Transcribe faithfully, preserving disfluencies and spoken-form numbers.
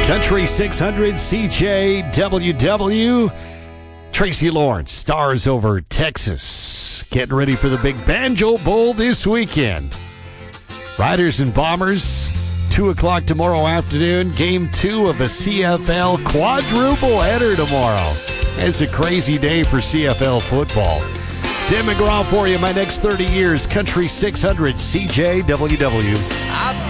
Country six hundred C J W W. Tracy Lawrence, Stars over Texas. Getting ready for the big Banjo Bowl this weekend. Riders and Bombers, two o'clock tomorrow afternoon. Game two of a C F L quadruple header tomorrow. It's a crazy day for C F L football. Tim McGraw for you, my next thirty years. Country six hundred C J W W.